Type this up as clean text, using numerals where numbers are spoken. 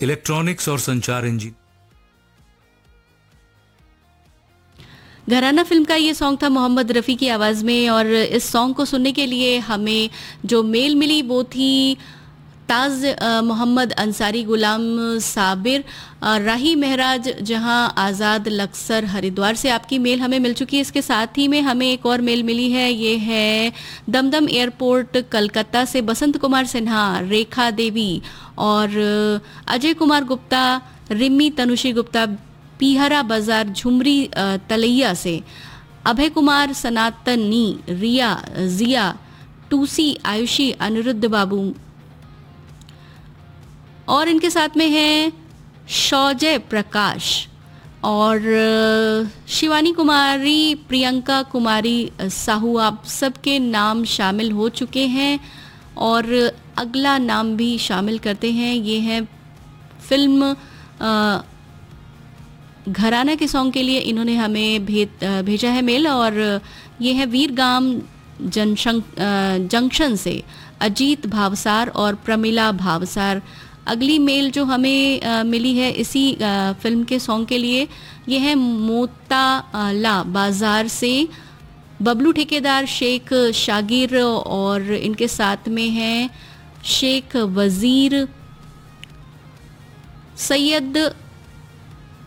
Electronics और संचार engineer. घराना फिल्म का ये सॉन्ग था मोहम्मद रफ़ी की आवाज़ में। और इस सॉन्ग को सुनने के लिए हमें जो मेल मिली वो थी ताज मोहम्मद अंसारी, गुलाम साबिर, राही महराज जहां, आज़ाद लक्सर हरिद्वार से आपकी मेल हमें मिल चुकी है। इसके साथ ही में हमें एक और मेल मिली है, ये है दमदम एयरपोर्ट कलकत्ता से बसंत कुमार सिन्हा, रेखा देवी और अजय कुमार गुप्ता, रिमी तनुषी गुप्ता, पीहरा बाजार झुमरी तलैया से, अभय कुमार, सनातनी, रिया, जिया, टूसी, आयुषी, अनिरुद्ध बाबू और इनके साथ में है शौजय प्रकाश और शिवानी कुमारी, प्रियंका कुमारी साहू। आप सबके नाम शामिल हो चुके हैं और अगला नाम भी शामिल करते हैं। ये है फिल्म घराना के सॉन्ग के लिए इन्होंने हमें भेजा है मेल और ये है वीरगाम जंक्शन से अजीत भावसार और प्रमिला भावसार। अगली मेल जो हमें मिली है इसी फिल्म के सॉन्ग के लिए, ये है मोताला बाजार से बबलू ठेकेदार, शेख शागिर और इनके साथ में है शेख वजीर, सैयद